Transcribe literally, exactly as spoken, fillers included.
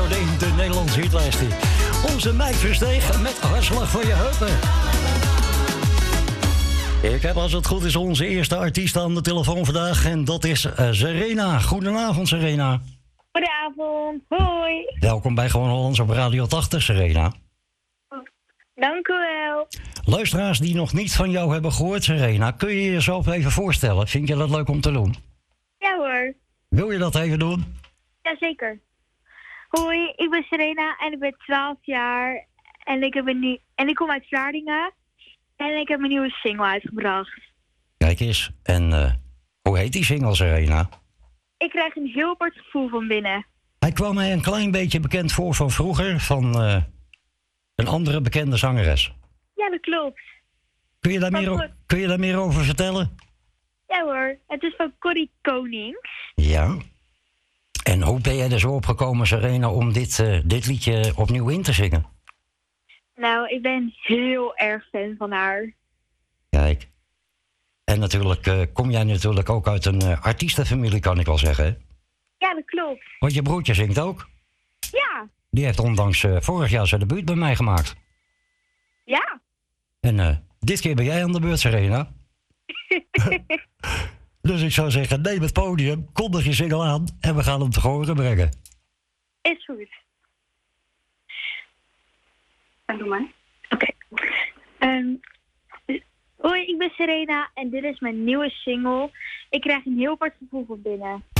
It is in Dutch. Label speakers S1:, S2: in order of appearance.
S1: Radio één, de Nederlandse hitlijst. Onze Mike Versteeg met Hartslag voor je heupen. Ik heb, als het goed is, onze eerste artiest aan de telefoon vandaag. En dat is uh, Serena. Goedenavond, Serena.
S2: Goedenavond, hoi.
S1: Welkom bij Gewoon Hollands op Radio tachtig, Serena.
S2: Dank u wel.
S1: Luisteraars die nog niet van jou hebben gehoord, Serena, kun je jezelf even voorstellen? Vind je dat leuk om te doen?
S2: Ja hoor.
S1: Wil je dat even doen?
S2: Jazeker. Hoi, ik ben Serena en ik ben twaalf jaar. En ik, heb een nieuw... en ik kom uit Vlaardingen. En ik heb een nieuwe single uitgebracht.
S1: Kijk eens. En uh, hoe heet die single, Serena?
S2: Ik krijg een heel apart gevoel van binnen.
S1: Hij kwam mij een klein beetje bekend voor van vroeger, van uh, een andere bekende zangeres.
S2: Ja, dat klopt.
S1: Kun je daar, meer, o- kun je daar meer over vertellen?
S2: Ja hoor, het is van Corrie Konings.
S1: Ja. En hoe ben jij er zo op gekomen, Serena, om dit, uh, dit liedje opnieuw in te zingen?
S2: Nou, ik ben heel erg fan van haar.
S1: Kijk. En natuurlijk uh, kom jij natuurlijk ook uit een uh, artiestenfamilie, kan ik wel zeggen, hè?
S2: Ja, dat klopt.
S1: Want je broertje zingt ook?
S2: Ja.
S1: Die heeft ondanks uh, vorig jaar zijn debuut bij mij gemaakt.
S2: Ja.
S1: En uh, dit keer ben jij aan de beurt, Serena. Dus ik zou zeggen, neem het podium, kondig je single aan en we gaan hem te horen brengen.
S2: Is goed. En doe maar. Oké. Okay. Um, hoi, ik ben Serena en dit is mijn nieuwe single. Ik krijg een heel apart gevoel van binnen.